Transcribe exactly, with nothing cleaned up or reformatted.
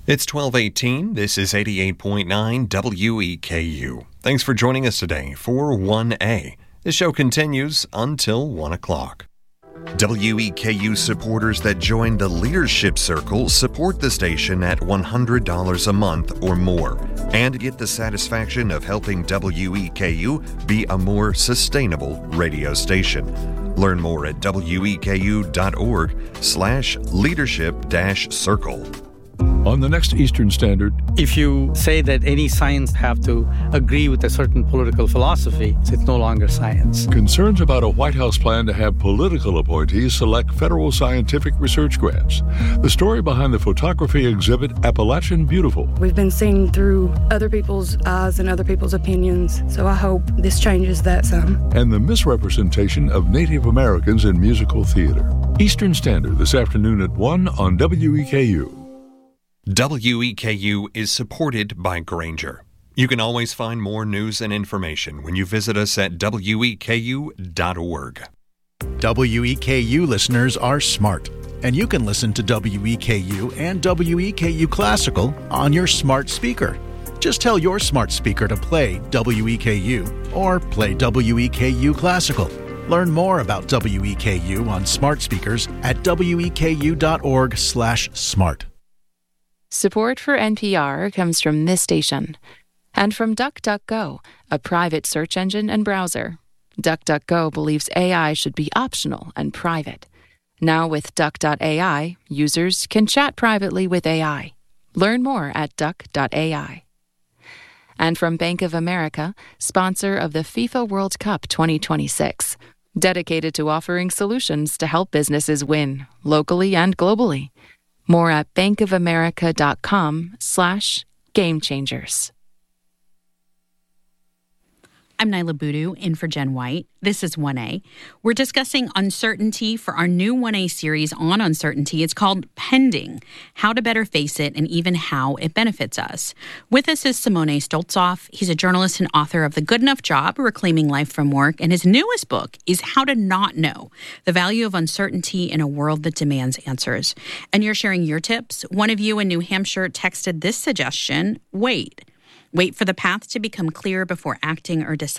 It's twelve eighteen. This is eighty-eight point nine W E K U. Thanks for joining us today for one A. The show continues until one o'clock. W E K U supporters that join the Leadership Circle support the station at one hundred dollars a month or more and get the satisfaction of helping W E K U be a more sustainable radio station. Learn more at weku.org slash leadership dash circle. On the next Eastern Standard, if you say that any science have to agree with a certain political philosophy, it's no longer science. Concerns about a White House plan to have political appointees select federal scientific research grants. The story behind the photography exhibit Appalachian Beautiful. We've been seeing through other people's eyes and other people's opinions, so I hope this changes that some. And the misrepresentation of Native Americans in musical theater. Eastern Standard this afternoon at one on W E K U. W E K U is supported by Grainger. You can always find more news and information when you visit us at W E K U dot org. W E K U listeners are smart, and you can listen to W E K U and W E K U Classical on your smart speaker. Just tell your smart speaker to play W E K U or play W E K U Classical. Learn more about W E K U on smart speakers at weku.org slash smart. Support for N P R comes from this station and from DuckDuckGo, a private search engine and browser. DuckDuckGo believes A I should be optional and private. Now with Duck dot A I, users can chat privately with A I. Learn more at Duck dot A I. And from Bank of America, sponsor of the FIFA World Cup twenty twenty-six, dedicated to offering solutions to help businesses win, locally and globally. More at bankofamerica.com slash game changers. I'm Nyla Boodoo, in for Jen White. This is one A. We're discussing uncertainty for our new one A series on uncertainty. It's called Pending, How to Better Face It and Even How It Benefits Us. With us is Simone Stoltzoff. He's a journalist and author of The Good Enough Job, Reclaiming Life from Work. And his newest book is How to Not Know, The Value of Uncertainty in a World That Demands Answers. And you're sharing your tips. One of you in New Hampshire texted this suggestion: wait. Wait for the path to become clear before acting or deciding.